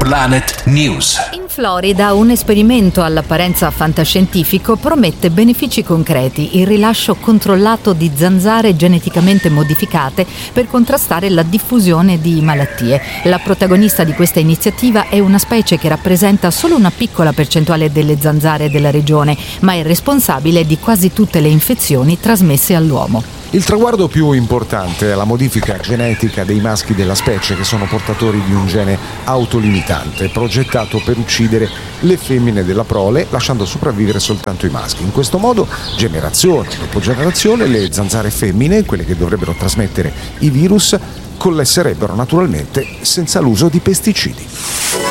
Planet News. In Florida un esperimento all'apparenza fantascientifico promette benefici concreti: il rilascio controllato di zanzare geneticamente modificate per contrastare la diffusione di malattie. La protagonista di questa iniziativa è una specie che rappresenta solo una piccola percentuale delle zanzare della regione, ma è responsabile di quasi tutte le infezioni trasmesse all'uomo. Il traguardo più importante è la modifica genetica dei maschi della specie, che sono portatori di un gene autolimitante progettato per uccidere le femmine della prole, lasciando sopravvivere soltanto i maschi. In questo modo, generazione dopo generazione, le zanzare femmine, quelle che dovrebbero trasmettere i virus, colesserebbero naturalmente senza l'uso di pesticidi.